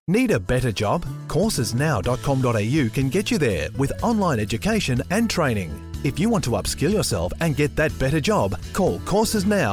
Need a better job? Coursesnow.com.au can get you there with online education and training. If you want to upskill yourself and get that better job, call Courses Now